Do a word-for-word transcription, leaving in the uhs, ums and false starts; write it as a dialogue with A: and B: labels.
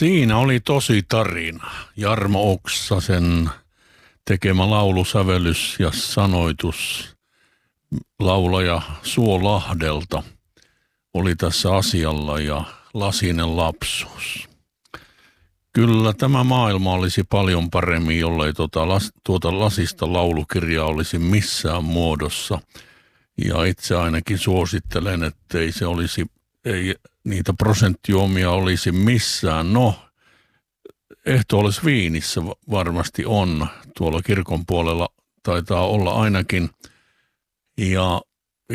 A: Siinä oli tosi tarina. Jarmo Oksasen tekemä laulusävellys ja sanoitus laulaja Suo Lahdelta oli tässä asialla ja Lasinen lapsuus. Kyllä tämä maailma olisi paljon paremmin, jollei tuota, las, tuota lasista laulukirjaa olisi missään muodossa. Ja itse ainakin suosittelen, ettei se olisi, ei niitä prosenttijuomia olisi missään. No, ehtoollis viinissä varmasti on, tuolla kirkon puolella taitaa olla ainakin. Ja